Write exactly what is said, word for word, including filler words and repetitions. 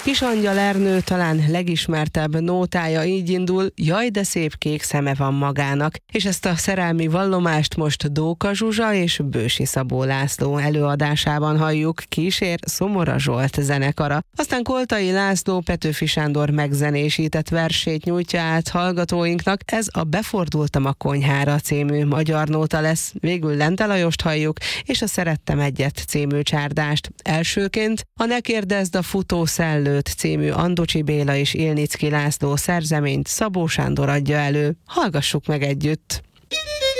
Kisangyal Ernő talán legismertebb nótája így indul: jaj, de szép kék szeme van magának, és ezt a szerelmi vallomást most Dóka Zsuzsa és Bősi Szabó László előadásában halljuk, kísér Szomora Zsolt zenekara. Aztán Koltai László Petőfi Sándor megzenésített versét nyújtja át hallgatóinknak, ez a Befordultam a konyhára című magyar nóta lesz. Végül Lente Lajost halljuk, és a Szerettem egyet című csárdást. Elsőként a Ne kérdezd a futó szellőt című Andocsi Béla és Ilnicki László szerzeményt Szabó Sándor adja elő. Hallgassuk meg együtt!